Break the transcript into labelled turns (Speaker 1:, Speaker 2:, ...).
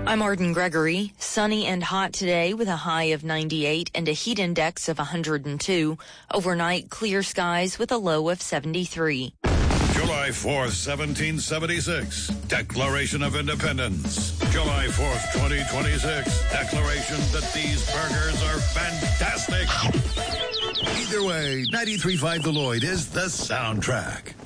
Speaker 1: I'm Arden Gregory. Sunny and hot today with a high of 98 and a heat index of 102. Overnight, clear skies with a low of 73.
Speaker 2: July 4th, 1776. Declaration of Independence. July 4th, 2026. Declaration that these burgers are fantastic. Either way, 93.5 The Lloyd is the soundtrack.